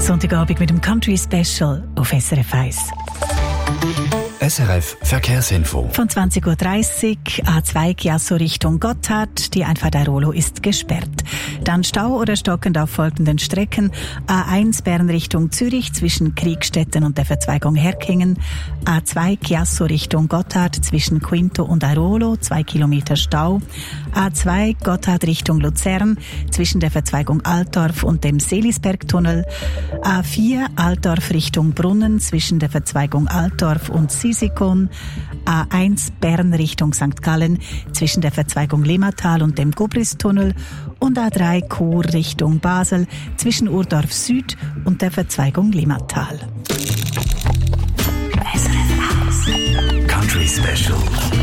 Sonntagabend mit dem Country Special auf SRF 1. SRF Verkehrsinfo. Von 20.30 Uhr A2 Chiasso Richtung Gotthard. Die Einfahrt Airolo ist gesperrt. Dann Stau oder stockend auf folgenden Strecken. A1 Bern Richtung Zürich zwischen Kriegstetten und der Verzweigung Herkingen. A2 Chiasso Richtung Gotthard zwischen Quinto und Airolo, 2 Kilometer Stau. A2 Gotthard Richtung Luzern zwischen der Verzweigung Altdorf und dem Seelisbergtunnel. A4 Altdorf Richtung Brunnen zwischen der Verzweigung Altdorf und Sisikon. A1 Bern Richtung St. Gallen zwischen der Verzweigung Limmatal und dem Gubristunnel. Und A3 Chur Richtung Basel zwischen Urdorf Süd und der Verzweigung Limmatal. Country Special.